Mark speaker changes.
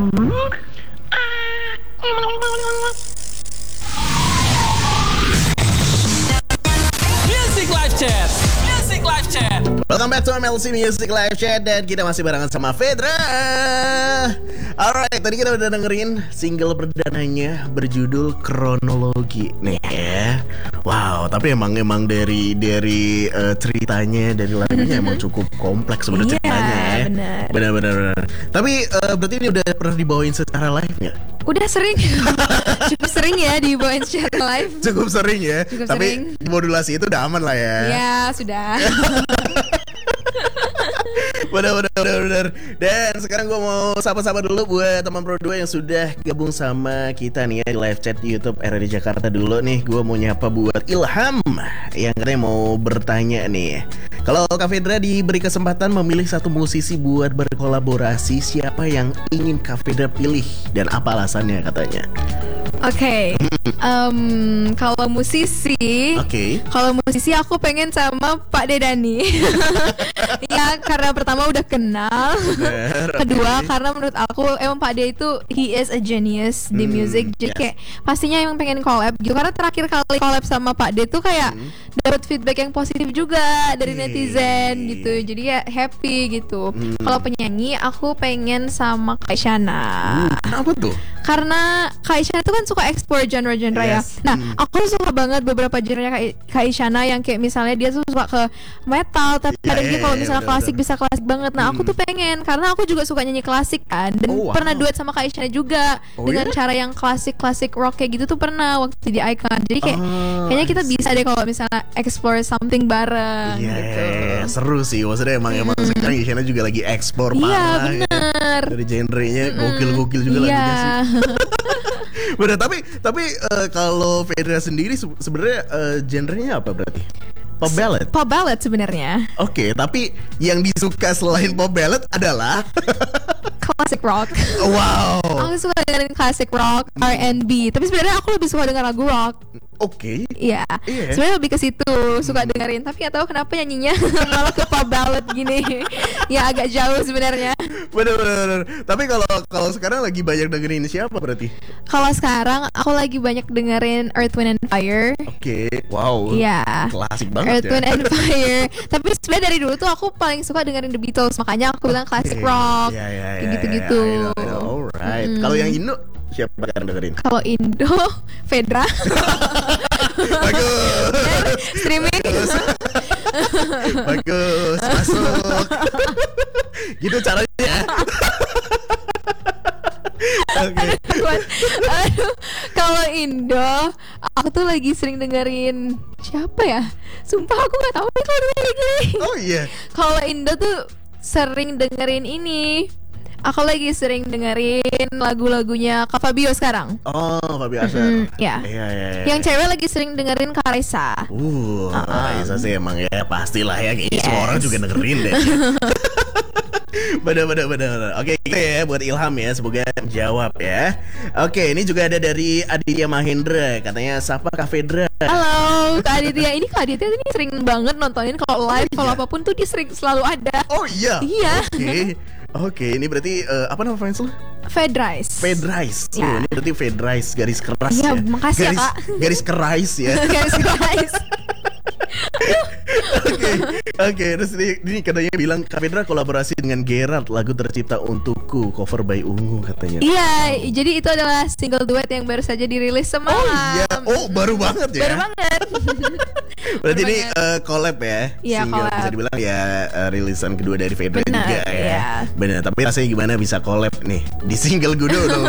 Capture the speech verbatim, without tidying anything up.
Speaker 1: Music Live Chat. Music Live Chat.
Speaker 2: Welcome back to M L C Music Live Chat. Dan kita masih barengan sama Fedra. Alright, tadi kita udah dengerin single perdananya berjudul Kronologi nih ya. Wow, tapi emang emang dari dari uh, ceritanya, dari lagunya emang cukup kompleks sebenarnya
Speaker 3: Iya,
Speaker 2: ceritanya ya.
Speaker 3: benar.
Speaker 2: Benar-benar. Tapi uh, berarti ini udah pernah dibawain secara live nggak?
Speaker 3: Udah sering. Cukup sering ya dibawain secara live.
Speaker 2: Cukup sering ya.
Speaker 3: Cukup
Speaker 2: Tapi
Speaker 3: sering.
Speaker 2: modulasi itu udah aman lah ya.
Speaker 3: Ya sudah.
Speaker 2: Bener, bener, bener, bener. Dan sekarang gue mau sapa-sapa dulu buat teman Pro dua yang sudah gabung sama kita nih ya di live chat YouTube R R D Jakarta dulu nih. Gue mau nyapa buat Ilham yang katanya mau bertanya nih. Kalau Kak Fedra diberi kesempatan memilih satu musisi buat berkolaborasi, siapa yang ingin Kak Fedra pilih dan apa alasannya katanya?
Speaker 3: Oke. Em, kalau musisi,
Speaker 2: Oke.
Speaker 3: kalau musisi aku pengen sama Pak Dedani. Ya karena pertama udah kenal.
Speaker 2: Bener,
Speaker 3: Kedua
Speaker 2: oke.
Speaker 3: karena menurut aku emang Pak De itu he is a genius di
Speaker 2: Hmm,
Speaker 3: music. Jadi
Speaker 2: yes.
Speaker 3: kayak pastinya emang pengen collab gitu. Karena terakhir kali collab sama Pak De tuh kayak
Speaker 2: Hmm.
Speaker 3: dapat feedback yang positif juga dari
Speaker 2: Hey.
Speaker 3: netizen gitu. Jadi ya happy gitu.
Speaker 2: Hmm.
Speaker 3: Kalau penyanyi aku pengen sama Kaisyana.
Speaker 2: Hmm, kenapa tuh?
Speaker 3: Karena Kaisyana tuh kan suka explore genre-genre
Speaker 2: Yes.
Speaker 3: ya. Nah,
Speaker 2: Hmm.
Speaker 3: aku suka banget beberapa genre Kai- Kaisyana yang kayak misalnya dia tuh suka ke metal, tapi
Speaker 2: Ya,
Speaker 3: kadang
Speaker 2: ya,
Speaker 3: dia kalau
Speaker 2: ya,
Speaker 3: misalnya
Speaker 2: bener,
Speaker 3: klasik
Speaker 2: bener.
Speaker 3: bisa klasik banget. Nah, aku
Speaker 2: Hmm.
Speaker 3: tuh pengen karena aku juga suka nyanyi klasik kan dan
Speaker 2: Oh, wow.
Speaker 3: pernah duet sama Kaisyana juga
Speaker 2: Oh,
Speaker 3: dengan
Speaker 2: ya?
Speaker 3: cara yang klasik-klasik rock kayak gitu tuh pernah waktu di Icon. Jadi kayak
Speaker 2: Oh,
Speaker 3: kayaknya kita
Speaker 2: I see.
Speaker 3: bisa deh kalau misalnya explore something bareng
Speaker 2: Iya,
Speaker 3: gitu.
Speaker 2: seru sih. Maksudnya emang emang sekarang Isyana juga lagi ekspor
Speaker 3: Iya,
Speaker 2: parah ya.
Speaker 3: bener.
Speaker 2: Dari genrenya gokil-gokil juga
Speaker 3: Iya.
Speaker 2: lagunya sih. Bener, tapi tapi eh, kalau Fedra sendiri se- sebenarnya eh, genrenya apa berarti? Pop ballad.
Speaker 3: Pop ballad sebenarnya.
Speaker 2: Oke, tapi yang disuka selain pop ballad adalah
Speaker 3: Classic rock.
Speaker 2: wow.
Speaker 3: Aku suka dengerin classic rock, R and B. Tapi sebenarnya aku lebih suka denger lagu rock.
Speaker 2: Oke.
Speaker 3: Iya.
Speaker 2: Iya.
Speaker 3: Sebenarnya lebih ke situ suka dengerin. Tapi nggak tahu kenapa nyanyinya malah ke pop ballad gini. Ya agak jauh sebenarnya.
Speaker 2: Bener, bener, bener. Tapi kalau kalau sekarang lagi banyak dengerin siapa berarti?
Speaker 3: Kalau sekarang aku lagi banyak dengerin Earth, Wind and Fire.
Speaker 2: Oke. Wow.
Speaker 3: Iya.
Speaker 2: Klasik banget
Speaker 3: Earth,
Speaker 2: ya.
Speaker 3: Wind and Fire. Tapi sebenarnya dari dulu tuh aku paling suka dengerin The Beatles. Makanya aku bilang classic
Speaker 2: Oke.
Speaker 3: rock.
Speaker 2: Iya, iya,
Speaker 3: Kayak
Speaker 2: iya,
Speaker 3: gitu-gitu.
Speaker 2: iya, I know, I know. Alright.
Speaker 3: Mm.
Speaker 2: Kalau yang Indo siapa yang dengerin?
Speaker 3: Kalau Indo, Fedra.
Speaker 2: Bagus.
Speaker 3: Streaming.
Speaker 2: Bagus, masuk. Gitu caranya. Oke.
Speaker 3: Buat- Aduh, kalau Indo, aku tuh lagi sering dengerin siapa ya? Sumpah aku nggak tahu nih kalau dengerin gini.
Speaker 2: Oh iya.
Speaker 3: Kalau Indo tuh sering dengerin ini. Aku lagi sering dengerin lagu-lagunya Kak Fabio sekarang.
Speaker 2: Oh, Fabi Asar.
Speaker 3: Mm, ya.
Speaker 2: Iya, iya, iya.
Speaker 3: Yang cewek lagi sering dengerin Karesa.
Speaker 2: Uh,
Speaker 3: Uh-uh.
Speaker 2: Raisa sih emang ya pastilah ya, kayaknya semua
Speaker 3: Yes.
Speaker 2: orang juga dengerin deh. Bener, bener, bener, bener. Oke, gitu ya buat Ilham ya, semoga jawab ya. Oke, ini juga ada dari Aditya Mahendra, katanya sapa Kak Fedra.
Speaker 3: Halo Kak Aditya. Ini Kak Aditya ini sering banget nontonin kalau live,
Speaker 2: Oh,
Speaker 3: kalau
Speaker 2: iya.
Speaker 3: apapun tuh dia sering selalu ada.
Speaker 2: Oh iya.
Speaker 3: Iya.
Speaker 2: Oke. Oke, ini berarti eh, apa nama fans lu?
Speaker 3: Fedrice.
Speaker 2: Fedrice.
Speaker 3: Ya.
Speaker 2: Oh, ini berarti Fedrice garis keras
Speaker 3: Iya,
Speaker 2: ya.
Speaker 3: makasih ya,
Speaker 2: garis,
Speaker 3: Kak.
Speaker 2: Garis kerais ya.
Speaker 3: Guys, guys.
Speaker 2: Oke, oke. Terus ini, ini katanya bilang Kak Fedra kolaborasi dengan Gerard, lagu tercipta untukku, cover by Ungu katanya.
Speaker 3: Iya, jadi itu adalah single duet yang baru saja dirilis semalam.
Speaker 2: Oh iya, oh baru banget ya.
Speaker 3: Baru banget.
Speaker 2: Berarti
Speaker 3: Baru
Speaker 2: ini
Speaker 3: banget.
Speaker 2: eh, collab ya.
Speaker 3: Iya,
Speaker 2: Single
Speaker 3: collab.
Speaker 2: bisa dibilang ya eh, rilisan kedua dari Fedra
Speaker 3: Benar,
Speaker 2: juga ya.
Speaker 3: iya.
Speaker 2: Benar, tapi rasanya gimana bisa collab nih di single gue udah